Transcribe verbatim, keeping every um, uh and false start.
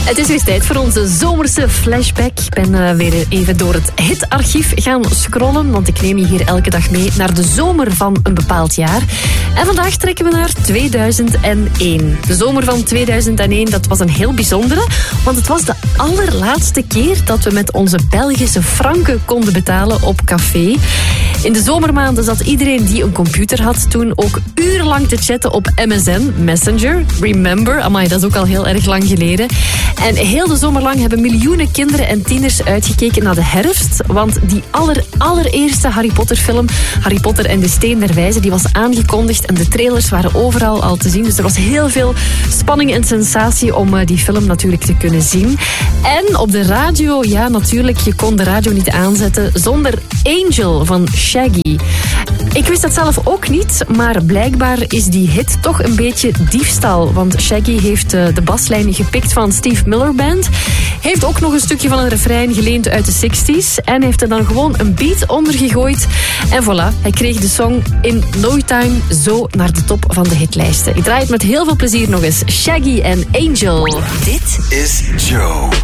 Het is weer tijd voor onze zomerse flashback. Ik ben uh, weer even door het hitarchief gaan scrollen, want ik neem je hier elke dag mee naar de zomer van een bepaald jaar. En vandaag trekken we naar tweeduizend één. De zomer van tweeduizend één, dat was een heel bijzondere, want het was de allerlaatste keer dat we met onze Belgische franken konden betalen op café. In de zomermaanden zat iedereen die een computer had toen ook urenlang te chatten op M S N, Messenger. Remember, amai, dat is ook al heel erg lang geleden. En heel de zomer lang hebben miljoenen kinderen en tieners uitgekeken naar de herfst, want die aller, allereerste Harry Potter film, Harry Potter en de Steen der Wijze, die was aangekondigd en de trailers waren overal al te zien. Dus er was heel veel spanning en sensatie om uh, die film natuurlijk te kunnen zien. En op de radio, ja natuurlijk, je kon de radio niet aanzetten zonder Angel van Shaggy. Ik wist dat zelf ook niet, maar blijkbaar is die hit toch een beetje diefstal. Want Shaggy heeft uh, de baslijn gepikt van Steve Miller Band. Heeft ook nog een stukje van een refrein geleend uit de zestig's. En heeft er dan gewoon een beat onder gegooid. En voilà, hij kreeg de song in no time zo naar de top van de hitlijsten. Ik draai het met heel veel plezier nog eens. Shaggy en Angel. Dit is Joe.